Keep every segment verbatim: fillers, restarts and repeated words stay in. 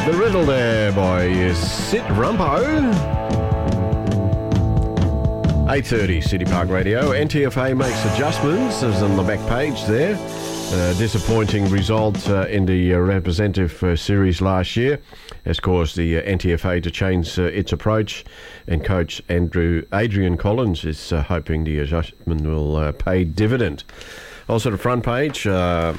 The Riddle there by Sid Rumpo. eight thirty City Park Radio. N T F A makes adjustments, as on the back page there. Uh, disappointing result uh, in the uh, representative uh, series last year has caused the uh, N T F A to change uh, its approach, and coach Andrew Adrian Collins is uh, hoping the adjustment will uh, pay dividend. Also, the front page, uh,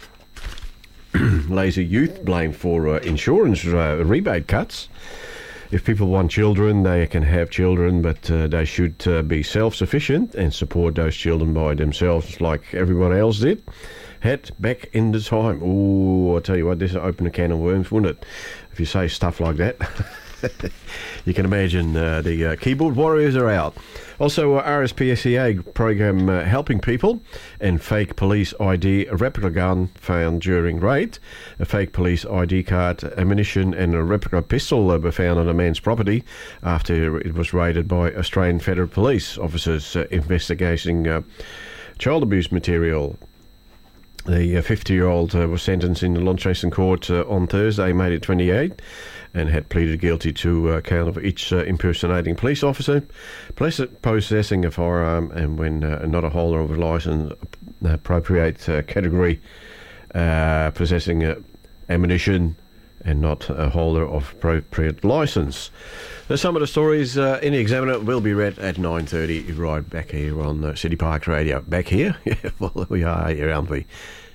lazy youth blamed for uh, insurance uh, rebate cuts. If people want children, they can have children, but uh, they should uh, be self-sufficient and support those children by themselves like everyone else did. Head back in the time. Ooh, I'll tell you what, this will open a can of worms, wouldn't it? If you say stuff like that. You can imagine uh, the uh, keyboard warriors are out. Also, uh, R S P C A program uh, helping people, and fake police I D replica gun found during raid. A fake police I D card, ammunition and a replica pistol uh, were found on a man's property after it was raided by Australian Federal Police officers uh, investigating uh, child abuse material. The fifty-year-old uh, was sentenced in the Launceston court uh, on Thursday, May the twenty-eighth, and had pleaded guilty to a uh, count of each uh, impersonating police officer, possessing a firearm, and when uh, not a holder of a licence, appropriate uh, category, uh, possessing uh, ammunition, and not a holder of appropriate licence. Now, some of the stories uh, in the Examiner will be read at nine thirty, right back here on uh, City Park Radio. Back here? Yeah, well, we are here, aren't we?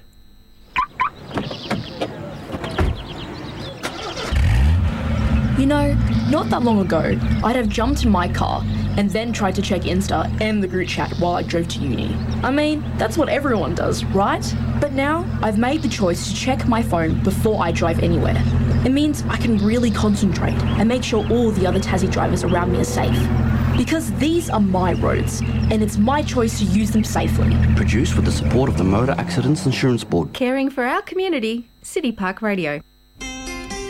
You know, not that long ago, I'd have jumped in my car and then tried to check Insta and the group chat while I drove to uni. I mean, that's what everyone does, right? But now, I've made the choice to check my phone before I drive anywhere. It means I can really concentrate and make sure all the other Tassie drivers around me are safe. Because these are my roads, and it's my choice to use them safely. Produced with the support of the Motor Accidents Insurance Board. Caring for our community, City Park Radio.